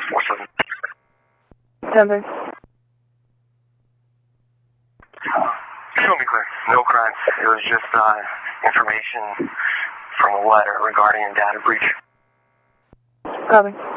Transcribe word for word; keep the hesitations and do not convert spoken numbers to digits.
four seven. Seven. Show me clear. No crimes. It was just uh, information from a letter regarding a data breach. Copy.